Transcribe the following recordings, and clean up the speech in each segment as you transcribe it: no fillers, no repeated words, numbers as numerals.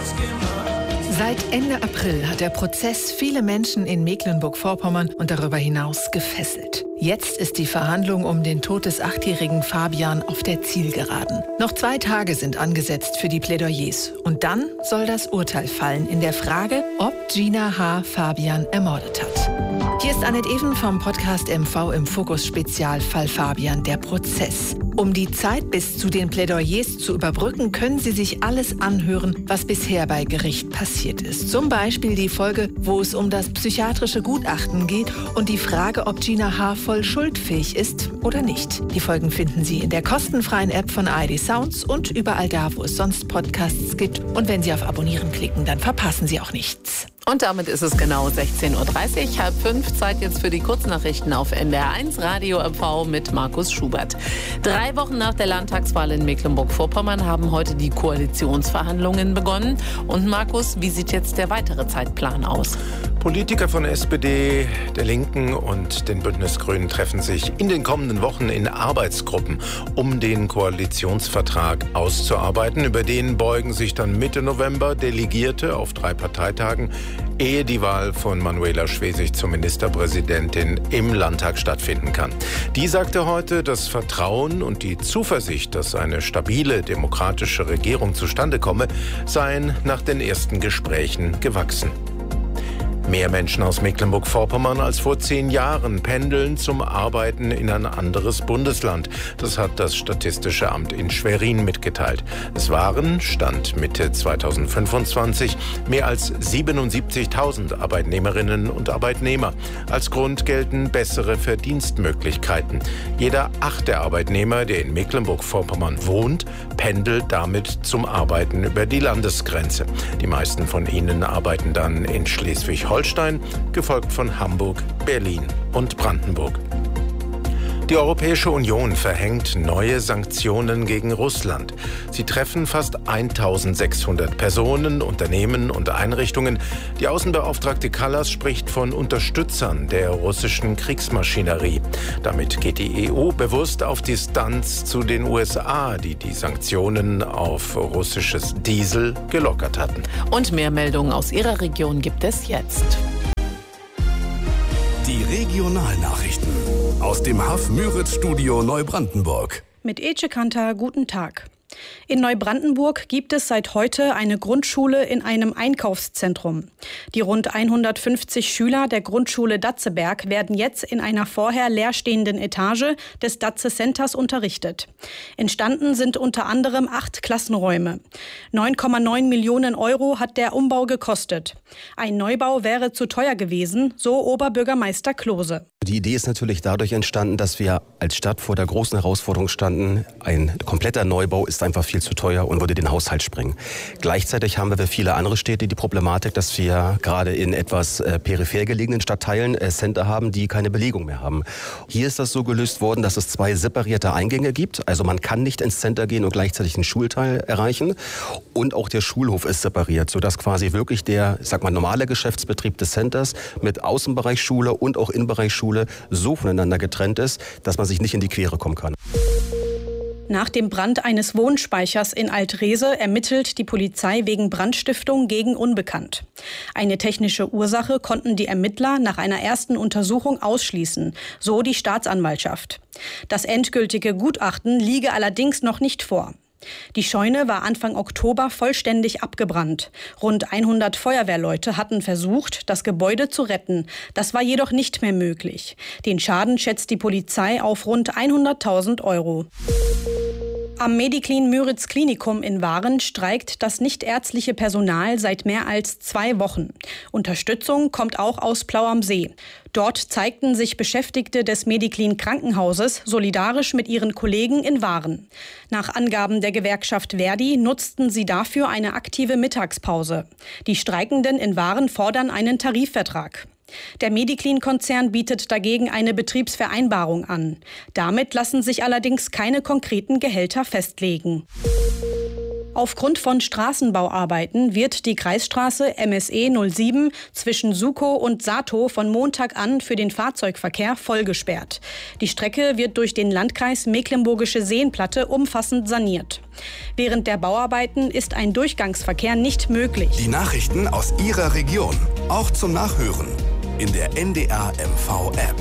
Seit Ende April hat der Prozess viele Menschen in Mecklenburg-Vorpommern und darüber hinaus gefesselt. Jetzt ist die Verhandlung um den Tod des 8-jährigen Fabian auf der Zielgeraden. Noch 2 Tage sind angesetzt für die Plädoyers. Und dann soll das Urteil fallen in der Frage, ob Gina H. Fabian ermordet hat. Hier ist Annette Even vom Podcast MV im Fokus Spezialfall Fabian, der Prozess. Um die Zeit bis zu den Plädoyers zu überbrücken, können Sie sich alles anhören, was bisher bei Gericht passiert ist. Zum Beispiel die Folge, wo es um das psychiatrische Gutachten geht und die Frage, ob Gina H. voll schuldfähig ist oder nicht. Die Folgen finden Sie in der kostenfreien App von ARD Sounds und überall da, wo es sonst Podcasts gibt. Und wenn Sie auf Abonnieren klicken, dann verpassen Sie auch nichts. Und damit ist es genau 16.30 Uhr, 4:30, Zeit jetzt für die Kurznachrichten auf NDR1 Radio MV mit Markus Schubert. 3 Wochen nach der Landtagswahl in Mecklenburg-Vorpommern haben heute die Koalitionsverhandlungen begonnen. Und Markus, wie sieht jetzt der weitere Zeitplan aus? Politiker von SPD, der Linken und den Bündnisgrünen treffen sich in den kommenden Wochen in Arbeitsgruppen, um den Koalitionsvertrag auszuarbeiten. Über den beugen sich dann Mitte November Delegierte auf 3 Parteitagen, ehe die Wahl von Manuela Schwesig zur Ministerpräsidentin im Landtag stattfinden kann. Die sagte heute, das Vertrauen und die Zuversicht, dass eine stabile demokratische Regierung zustande komme, seien nach den ersten Gesprächen gewachsen. Mehr Menschen aus Mecklenburg-Vorpommern als vor 10 Jahren pendeln zum Arbeiten in ein anderes Bundesland. Das hat das Statistische Amt in Schwerin mitgeteilt. Es waren, Stand Mitte 2025, mehr als 77.000 Arbeitnehmerinnen und Arbeitnehmer. Als Grund gelten bessere Verdienstmöglichkeiten. Jeder 8. Arbeitnehmer, der in Mecklenburg-Vorpommern wohnt, pendelt damit zum Arbeiten über die Landesgrenze. Die meisten von ihnen arbeiten dann in Schleswig-Holstein, gefolgt von Hamburg, Berlin und Brandenburg. Die Europäische Union verhängt neue Sanktionen gegen Russland. Sie treffen fast 1.600 Personen, Unternehmen und Einrichtungen. Die Außenbeauftragte Kallas spricht von Unterstützern der russischen Kriegsmaschinerie. Damit geht die EU bewusst auf Distanz zu den USA, die die Sanktionen auf russisches Diesel gelockert hatten. Und mehr Meldungen aus Ihrer Region gibt es jetzt. Die Regionalnachrichten aus dem Haff-Müritz-Studio Neubrandenburg. Mit Ece Kanter, guten Tag. In Neubrandenburg gibt es seit heute eine Grundschule in einem Einkaufszentrum. Die rund 150 Schüler der Grundschule Datzeberg werden jetzt in einer vorher leerstehenden Etage des Datze Centers unterrichtet. Entstanden sind unter anderem 8 Klassenräume. 9,9 Millionen Euro hat der Umbau gekostet. Ein Neubau wäre zu teuer gewesen, so Oberbürgermeister Klose. Die Idee ist natürlich dadurch entstanden, dass wir als Stadt vor der großen Herausforderung standen. Ein kompletter Neubau ist einfach viel zu teuer und würde den Haushalt sprengen. Gleichzeitig haben wir wie viele andere Städte die Problematik, dass wir gerade in etwas peripher gelegenen Stadtteilen Center haben, die keine Belegung mehr haben. Hier ist das so gelöst worden, dass es 2 separierte Eingänge gibt. Also man kann nicht ins Center gehen und gleichzeitig einen Schulteil erreichen. Und auch der Schulhof ist separiert, sodass quasi wirklich der, normale Geschäftsbetrieb des Centers mit Außenbereich Schule und auch Innenbereich Schule so voneinander getrennt ist, dass man sich nicht in die Quere kommen kann. Nach dem Brand eines Wohnspeichers in Altrese ermittelt die Polizei wegen Brandstiftung gegen Unbekannt. Eine technische Ursache konnten die Ermittler nach einer ersten Untersuchung ausschließen, so die Staatsanwaltschaft. Das endgültige Gutachten liege allerdings noch nicht vor. Die Scheune war Anfang Oktober vollständig abgebrannt. Rund 100 Feuerwehrleute hatten versucht, das Gebäude zu retten. Das war jedoch nicht mehr möglich. Den Schaden schätzt die Polizei auf rund 100.000 Euro. Am Mediclin Müritz Klinikum in Waren streikt das nichtärztliche Personal seit mehr als 2 Wochen. Unterstützung kommt auch aus Plau am See. Dort zeigten sich Beschäftigte des Mediclin Krankenhauses solidarisch mit ihren Kollegen in Waren. Nach Angaben der Gewerkschaft Verdi nutzten sie dafür eine aktive Mittagspause. Die Streikenden in Waren fordern einen Tarifvertrag. Der Mediclin-Konzern bietet dagegen eine Betriebsvereinbarung an. Damit lassen sich allerdings keine konkreten Gehälter festlegen. Aufgrund von Straßenbauarbeiten wird die Kreisstraße MSE 07 zwischen Sukow und Satow von Montag an für den Fahrzeugverkehr vollgesperrt. Die Strecke wird durch den Landkreis Mecklenburgische Seenplatte umfassend saniert. Während der Bauarbeiten ist ein Durchgangsverkehr nicht möglich. Die Nachrichten aus Ihrer Region, auch zum Nachhören in der NDR MV-App.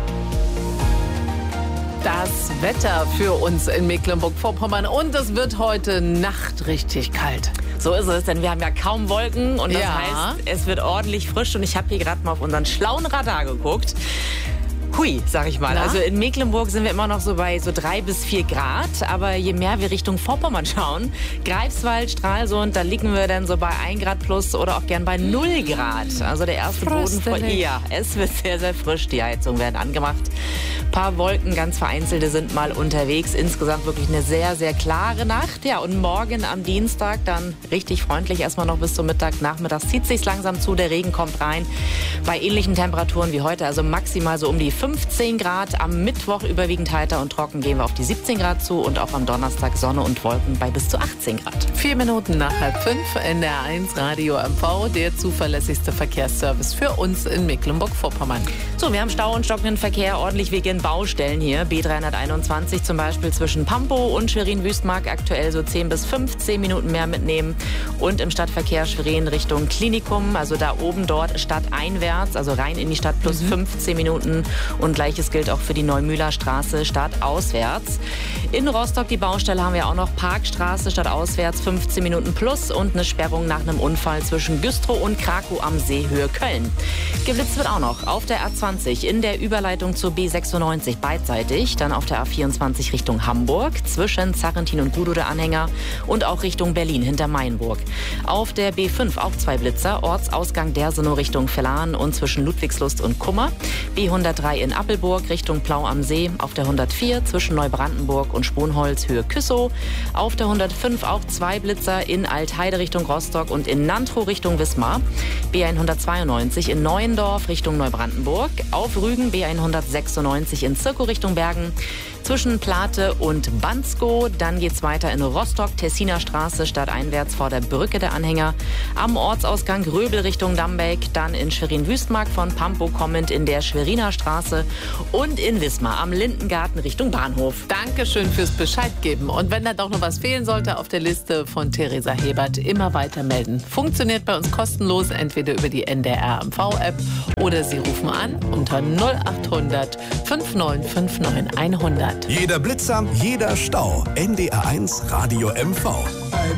Das Wetter für uns in Mecklenburg-Vorpommern und es wird heute Nacht richtig kalt. So ist es, denn wir haben ja kaum Wolken und das heißt, es wird ordentlich frisch und ich habe hier gerade mal auf unseren schlauen Radar geguckt. Hui, sag ich mal. Na? Also in Mecklenburg sind wir immer noch so bei so 3 bis 4 Grad. Aber je mehr wir Richtung Vorpommern schauen, Greifswald, Stralsund, da liegen wir dann so bei 1 Grad plus oder auch gern bei 0 Grad. Also der erste Boden vor ihr. Ja, es wird sehr, sehr frisch. Die Heizungen werden angemacht. Ein paar Wolken, ganz vereinzelte sind mal unterwegs. Insgesamt wirklich eine sehr, sehr klare Nacht. Ja, und morgen am Dienstag dann richtig freundlich erstmal noch bis zum Mittag. Nachmittags zieht sich's langsam zu. Der Regen kommt rein. Bei ähnlichen Temperaturen wie heute, also maximal so um die 15 Grad. Am Mittwoch überwiegend heiter und trocken gehen wir auf die 17 Grad zu und auch am Donnerstag Sonne und Wolken bei bis zu 18 Grad. 4 Minuten nach 4:30, NDR1 Radio MV, der zuverlässigste Verkehrsservice für uns in Mecklenburg-Vorpommern. So, wir haben Stau und stockenden Verkehr, ordentlich wegen Baustellen hier. B321 zum Beispiel zwischen Pampow und Schwerin-Wüstmark aktuell so 10 bis 15 Minuten mehr mitnehmen. Und im Stadtverkehr Schwerin Richtung Klinikum, also da oben dort stadteinwärts, also rein in die Stadt plus 15 Minuten. Und gleiches gilt auch für die Neumühler Straße stadtauswärts. In Rostock die Baustelle haben wir auch noch Parkstraße stadtauswärts 15 Minuten plus und eine Sperrung nach einem Unfall zwischen Güstrow und Krakow am See Höhe Köln. Geblitzt wird auch noch auf der A20 in der Überleitung zur B96 beidseitig, dann auf der A24 Richtung Hamburg zwischen Zarrentin und Gudow der Anhänger und auch Richtung Berlin hinter Mainburg. Auf der B5 auch 2 Blitzer, Ortsausgang Dersenow Richtung Villahn und zwischen Ludwigslust und Kummer. B103 in Appelburg Richtung Plau am See, auf der 104 zwischen Neubrandenburg und Sponholz Höhe Küssow. Auf der 105 auch 2 Blitzer in Altheide Richtung Rostock und in Nantrow Richtung Wismar. B192 in Neuendorf Richtung Neubrandenburg. Auf Rügen B196 in Zirkow Richtung Bergen. Zwischen Plate und Bansko. Dann geht's weiter in Rostock, Tessiner Straße stadteinwärts vor der Brücke der Anhänger. Am Ortsausgang Gröbel Richtung Dambeck. Dann in Schwerin-Wüstmark von Pampow kommend in der Schweriner Straße. Und in Wismar am Lindengarten Richtung Bahnhof. Dankeschön fürs Bescheid geben. Und wenn da doch noch was fehlen sollte auf der Liste von Theresa Hebert, immer weiter melden. Funktioniert bei uns kostenlos, entweder über die NDR MV-App oder Sie rufen an unter 0800 5959 100. Jeder Blitzer, jeder Stau. NDR1 Radio MV.